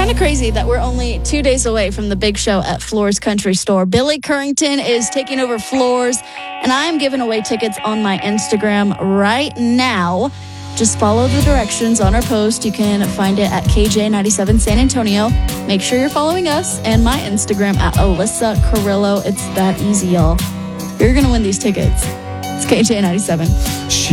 Kind of crazy that we're only 2 days away from the big show at Floors Country Store. Billy Currington is taking over Floors, and I'm giving away tickets on my Instagram right now. Just follow the directions on our post. You can find it at KJ97 San Antonio. Make sure you're following us and my Instagram at Alyssa Carrillo. It's that easy, y'all. You're going to win these tickets. It's KJ97.